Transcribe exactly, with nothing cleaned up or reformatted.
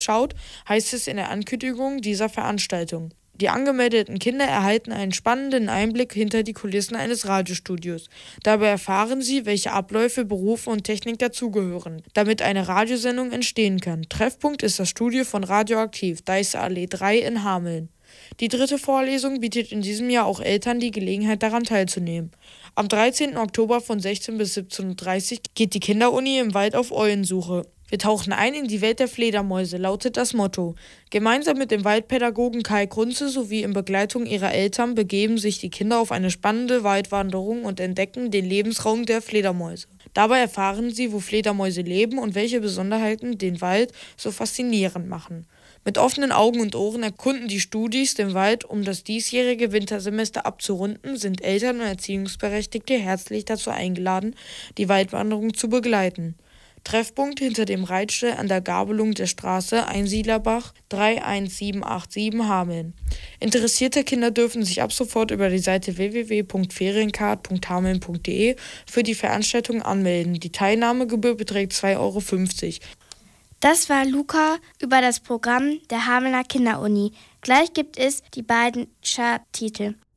schaut, heißt es in der Ankündigung dieser Veranstaltung. Die angemeldeten Kinder erhalten einen spannenden Einblick hinter die Kulissen eines Radiostudios. Dabei erfahren sie, welche Abläufe, Berufe und Technik dazugehören, damit eine Radiosendung entstehen kann. Treffpunkt ist das Studio von Radioaktiv, Deiße-Allee drei in Hameln. Die dritte Vorlesung bietet in diesem Jahr auch Eltern die Gelegenheit, daran teilzunehmen. Am dreizehnten Oktober von sechzehn bis siebzehn Uhr dreißig geht die Kinderuni im Wald auf Eulensuche. Wir tauchen ein in die Welt der Fledermäuse, lautet das Motto. Gemeinsam mit dem Waldpädagogen Kai Kunze sowie in Begleitung ihrer Eltern begeben sich die Kinder auf eine spannende Waldwanderung und entdecken den Lebensraum der Fledermäuse. Dabei erfahren sie, wo Fledermäuse leben und welche Besonderheiten den Wald so faszinierend machen. Mit offenen Augen und Ohren erkunden die Studis den Wald, um das diesjährige Wintersemester abzurunden, sind Eltern und Erziehungsberechtigte herzlich dazu eingeladen, die Waldwanderung zu begleiten. Treffpunkt hinter dem Reitstall an der Gabelung der Straße Einsiedlerbach drei eins sieben acht sieben Hameln. Interessierte Kinder dürfen sich ab sofort über die Seite w w w punkt feriencard punkt hameln punkt d e für die Veranstaltung anmelden. Die Teilnahmegebühr beträgt zwei Euro fünfzig. Das war Luca über das Programm der Hamelner Kinderuni. Gleich gibt es die beiden Charttitel.